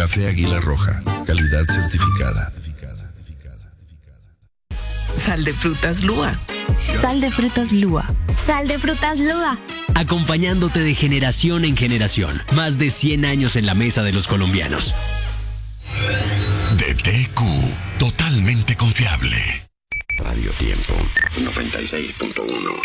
Café Águila Roja, calidad certificada. Sal de frutas Lúa. Sal de frutas Lúa. Sal de frutas Lúa. Acompañándote de generación en generación. Más de 100 años en la mesa de los colombianos. DTQ, totalmente confiable. Radio Tiempo 96.1.